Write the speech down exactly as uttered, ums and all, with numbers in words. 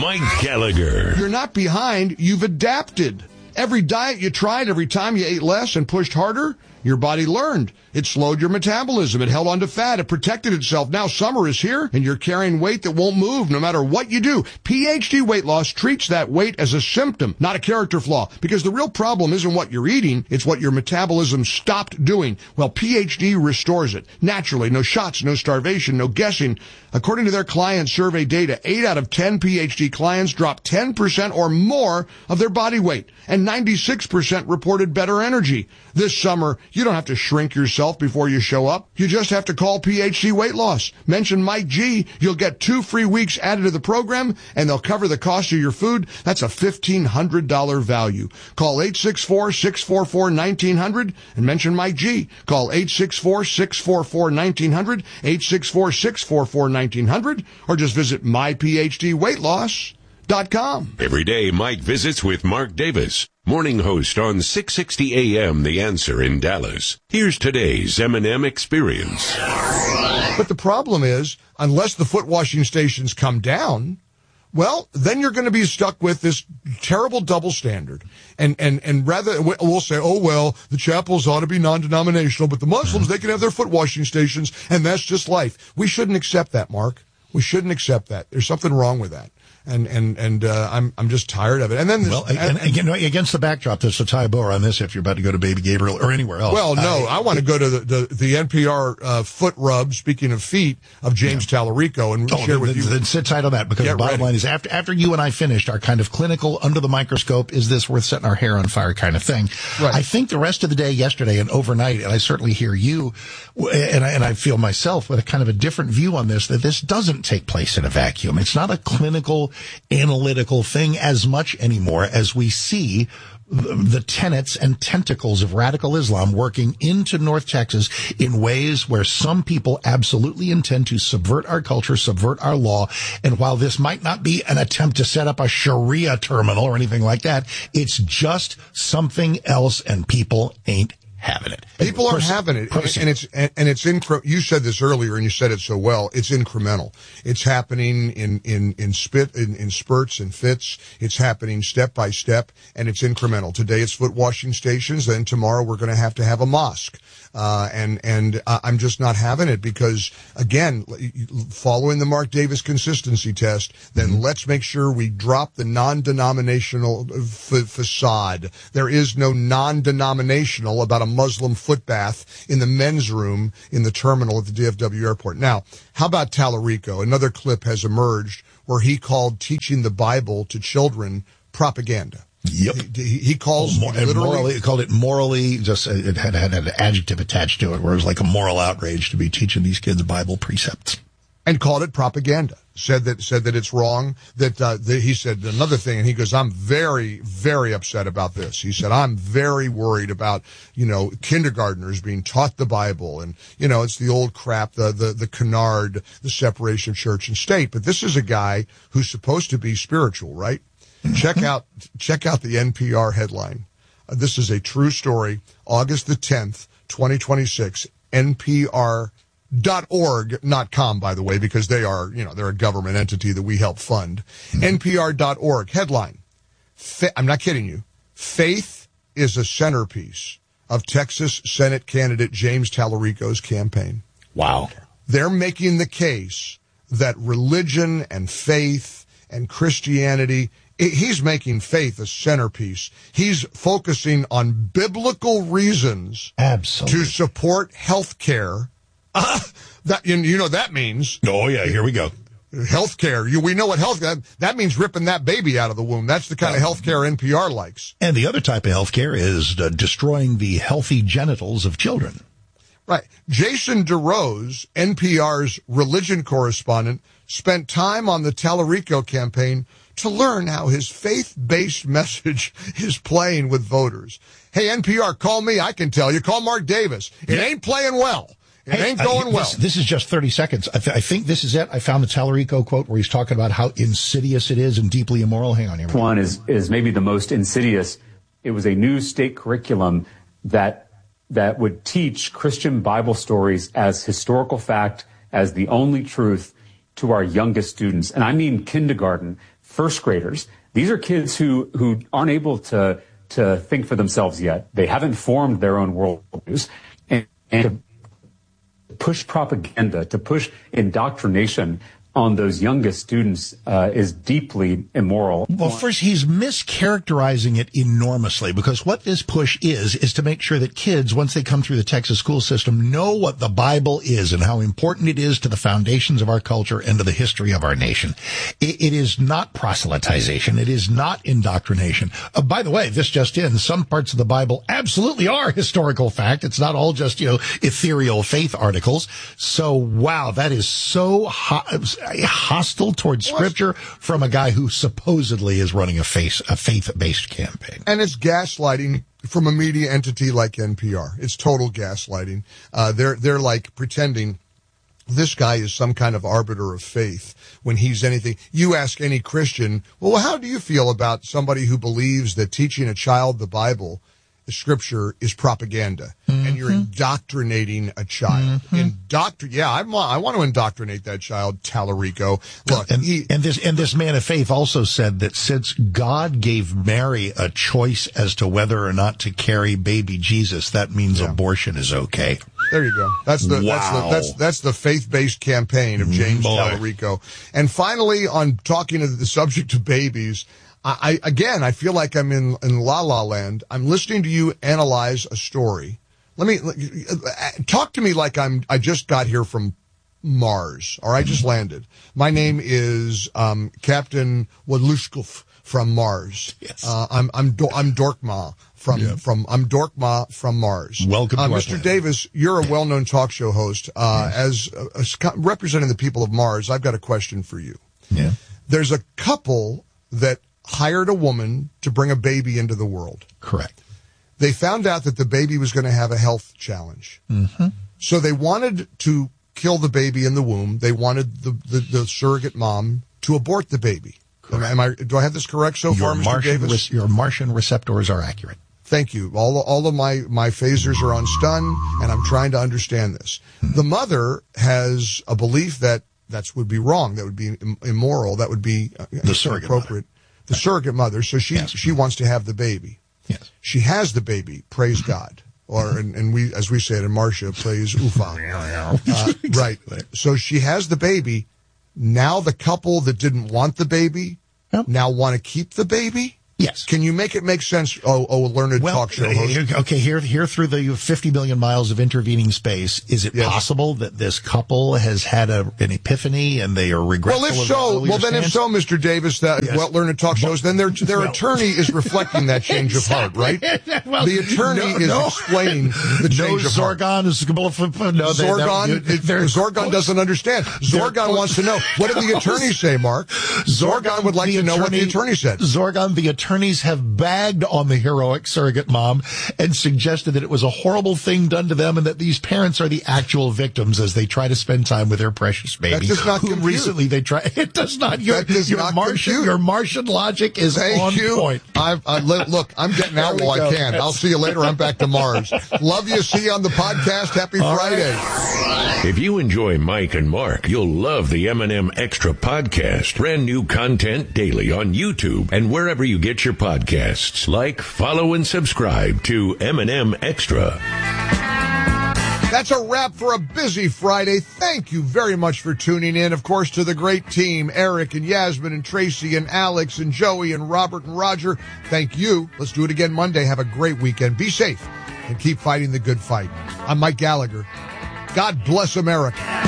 Mike Gallagher. You're not behind, you've adapted. Every diet you tried, every time you ate less and pushed harder, your body learned. It slowed your metabolism. It held on to fat. It protected itself. Now summer is here, and you're carrying weight that won't move no matter what you do. P H D Weight Loss treats that weight as a symptom, not a character flaw, because the real problem isn't what you're eating, it's what your metabolism stopped doing. Well, P H D restores it. Naturally, no shots, no starvation, no guessing. According to their client survey data, eight out of ten P H D clients dropped ten percent or more of their body weight, and ninety-six percent reported better energy. This summer, you don't have to shrink yourself before you show up. You just have to call P H D Weight Loss. Mention Mike G. You'll get two free weeks added to the program, and they'll cover the cost of your food. That's a fifteen hundred dollars value. Call eight six four, six four four, one nine zero zero and mention Mike G. Call eight six four, six four four, one nine zero zero, eight six four, six four four, one nine zero zero, or just visit my p h d weight loss dot com. Every day, Mike visits with Mark Davis, morning host on six sixty A M The Answer in Dallas. Here's today's M and M Experience. But the problem is, unless the foot washing stations come down, well, then you're going to be stuck with this terrible double standard. And, and, and rather, we'll say, oh, well, the chapels ought to be non-denominational, but the Muslims, they can have their foot washing stations, and that's just life. We shouldn't accept that, Mark. We shouldn't accept that. There's something wrong with that. And, and, and, uh, I'm, I'm just tired of it. And then, this, well, and, and, again, against the backdrop, there's a tie bow on this if you're about to go to Baby Gabriel or anywhere else. Well, no, I, I want to go to the, the, the N P R, uh, foot rub, speaking of feet, of James yeah. Tallarico and oh, share then, with you. Then sit tight on that, because Get the bottom ready. line is after, after you and I finished our kind of clinical under the microscope, is this worth setting our hair on fire kind of thing. Right. I think the rest of the day yesterday and overnight, and I certainly hear you, and I, and I feel myself with a kind of a different view on this, that this doesn't take place in a vacuum. It's not a clinical, analytical thing as much anymore as we see the tenets and tentacles of radical Islam working into North Texas in ways where some people absolutely intend to subvert our culture, subvert our law. And while this might not be an attempt to set up a Sharia terminal or anything like that, it's just something else, and people ain't having it. People aren't having it, and, and it's and, and it's incre- you said this earlier, and you said it so well. It's incremental. It's happening in in in spit in, in spurts and fits. It's happening step by step, and it's incremental. Today it's foot washing stations. Then tomorrow we're going to have to have a mosque. Uh, and, and uh, I'm just not having it because, again, following the Mark Davis consistency test, then mm-hmm. let's make sure we drop the non-denominational f- facade. There is no non-denominational about a Muslim foot bath in the men's room in the terminal at the D F W airport. Now, how about Tallarico? Another clip has emerged where he called teaching the Bible to children propaganda. Yep. He, he calls oh, literally, morally, he called it morally, just, it had, had an adjective attached to it where it was like a moral outrage to be teaching these kids Bible precepts. And called it propaganda. Said that, said that it's wrong, that, uh, that he said another thing, and he goes, I'm very, very upset about this. He said, I'm very worried about, you know, kindergartners being taught the Bible, and, you know, it's the old crap, the, the, the canard, the separation of church and state. But this is a guy who's supposed to be spiritual, right? Check out, check out the N P R headline. Uh, this is a true story. August the tenth, twenty twenty-six, N P R dot org, not com, by the way, because they are, you know, they're a government entity that we help fund. Mm-hmm. N P R dot org, headline. Fa- I'm not kidding you. Faith is a centerpiece of Texas Senate candidate James Tallarico's campaign. Wow. They're making the case that religion and faith and Christianity, he's making faith a centerpiece. He's focusing on biblical reasons Absolutely. to support health care. Uh, that, you, you know, that means. Oh, yeah, here we go. Health care. You, we know what health, that, that means ripping that baby out of the womb. That's the kind uh, of health care N P R likes. And the other type of health care is uh, destroying the healthy genitals of children. Right. Jason DeRose, N P R's religion correspondent, spent time on the Tallarico campaign to learn how his faith-based message is playing with voters. Hey, N P R, call me. I can tell you. Call Mark Davis. It yeah. ain't playing well. It hey, ain't going I, well. This, this is just thirty seconds. I, th- I think this is it. I found the Tallarico quote where he's talking about how insidious it is and deeply immoral. Hang on here. One is, is maybe the most insidious. It was a new state curriculum that that would teach Christian Bible stories as historical fact, as the only truth to our youngest students. And I mean kindergarten. first graders. These are kids who, who aren't able to, to think for themselves yet. They haven't formed their own worldviews. And, and to push propaganda, to push indoctrination on those youngest students uh, is deeply immoral. Well, first, he's mischaracterizing it enormously, because what this push is, is to make sure that kids, once they come through the Texas school system, know what the Bible is and how important it is to the foundations of our culture and to the history of our nation. It, it is not proselytization. It is not indoctrination. Uh, by the way, this just in, some parts of the Bible absolutely are historical fact. It's not all just, you know, ethereal faith articles. So, wow, that is so hot. Hostile towards Scripture from a guy who supposedly is running a, face, a faith-based campaign. And it's gaslighting from a media entity like N P R. It's total gaslighting. Uh, they're they're like pretending this guy is some kind of arbiter of faith when he's anything. You ask any Christian, well, how do you feel about somebody who believes that teaching a child the Bible, the Scripture, is propaganda, mm-hmm. and you're indoctrinating a child? Mm-hmm. Indoctr- yeah, I want, I want to indoctrinate that child, Tallarico. Look, and, he, and this and this man of faith also said that since God gave Mary a choice as to whether or not to carry baby Jesus, that means yeah. abortion is okay. There you go. That's the, wow. that's the, that's, that's the faith-based campaign of James Boy. Tallarico. And finally, on talking to the subject of babies, I, I, again, I feel like I'm in, in La La Land. I'm listening to you analyze a story. Let me, talk to me like I'm, I just got here from Mars, or I just landed. My name is, um, Captain Wadlushkov from Mars. Yes. Uh, I'm, I'm, Do- I'm Dorkma from, yeah. from, I'm Dorkma from Mars. Welcome to uh, our Mister planet. Davis, you're a well-known talk show host. Uh, yes. as, uh, representing the people of Mars, I've got a question for you. Yeah. There's a couple that hired a woman to bring a baby into the world. Correct. They found out that the baby was going to have a health challenge. Mm-hmm. So they wanted to kill the baby in the womb. They wanted the, the, the surrogate mom to abort the baby. Am, am I, do I have this correct so your far, Mister Martian Davis? Re- your Martian receptors are accurate. Thank you. All, all of my, my phasers are on stun, and I'm trying to understand this. Mm-hmm. The mother has a belief that that would be wrong. That would be immoral. That would be uh, the surrogate inappropriate. Mother. The surrogate mother. So she, yes. she wants to have the baby. Yes. She has the baby. Praise God. Or, and, and we, as we say it in Marcia, praise Ufa. uh, right. So she has the baby. Now the couple that didn't want the baby yep. now want to keep the baby? Yes. Can you make it make sense, oh, oh learned well, talk show host? Okay, here, here through the fifty million miles of intervening space, is it yes. possible that this couple has had a, an epiphany and they are regretful? Well, if so, well, then stance? if so, Mister Davis, that yes. well learned talk shows, then their their well, attorney is reflecting that change exactly. of heart, right? well, the attorney no, is no. explaining the change no, of heart. Zorgon is no, Zorgon, they, they, Zorgon doesn't understand. Zorgon wants to know, what did the attorney say, Mark? Zorgon, Zorgon would like to know attorney, what the attorney said. Zorgon, the attorneys have bagged on the heroic surrogate mom and suggested that it was a horrible thing done to them and that these parents are the actual victims as they try to spend time with their precious baby. That does not who compute. Recently they try. It does not. Your, does your not Martian, compute. your Martian logic is Thank on you. point. I, I, look, I'm getting out while go. I can. I'll see you later. I'm back to Mars. Love you. See you on the podcast. Happy All Friday. Right. If you enjoy Mike and Mark, you'll love the M and M Extra podcast. Brand new content daily on YouTube and wherever you get your podcasts. Like, follow, and subscribe to M and M Extra. That's a wrap for a busy Friday. Thank you very much for tuning in. Of course, to the great team, Eric and Yasmin and Tracy and Alex and Joey and Robert and Roger. Thank you. Let's do it again Monday. Have a great weekend. Be safe and keep fighting the good fight. I'm Mike Gallagher. God bless America.